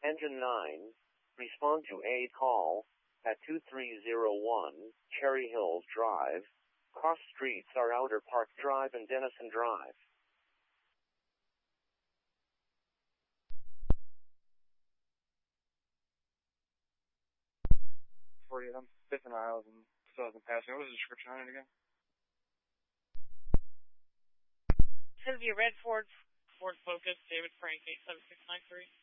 Engine 9, respond to a call at 2301 Cherry Hills Drive. Cross streets are Outer Park Drive and Denison Drive. For you, I'm 5th and Isles and 2000 passing. What was the description on it again? It's going to be a red Ford Focus, David Frank, 87693.